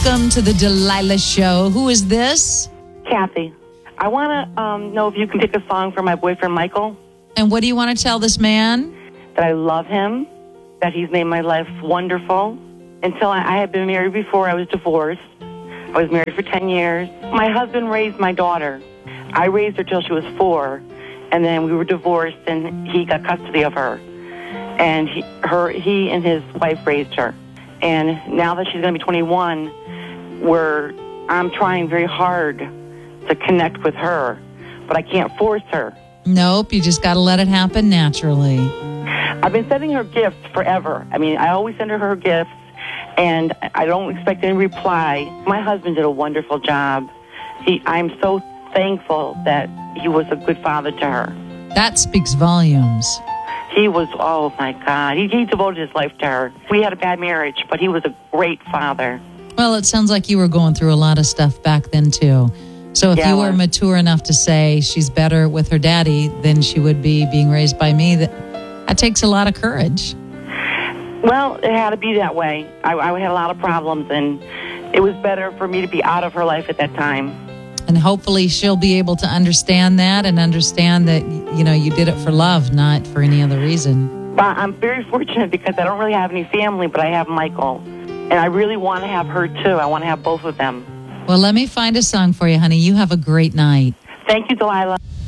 Welcome to the Delilah Show. Who is this? Kathy. I want to know if you can pick a song for my boyfriend, Michael. And what do you want to tell this man? That I love him, that he's made my life wonderful. Until I had been married before, I was divorced. I was married for 10 years. My husband raised my daughter. I raised her till she was 4, and then we were divorced, and he got custody of her. And he and his wife raised her. And now that she's going to be 21, I'm trying very hard to connect with her, but I can't force her. Nope, you just got to let it happen naturally. I've been sending her gifts forever. I mean, I always send her gifts, and I don't expect any reply. My husband did a wonderful job. I'm so thankful that he was a good father to her. That speaks volumes. He was, oh my God, he devoted his life to her. We had a bad marriage, but he was a great father. Well, it sounds like you were going through a lot of stuff back then, too. So if you were mature enough to say she's better with her daddy than she would be being raised by me, that takes a lot of courage. Well, it had to be that way. I had a lot of problems, and it was better for me to be out of her life at that time. And hopefully she'll be able to understand that and understand that, you know, you did it for love, not for any other reason. But I'm very fortunate because I don't really have any family, but I have Michael. And I really want to have her, too. I want to have both of them. Well, let me find a song for you, honey. You have a great night. Thank you, Delilah.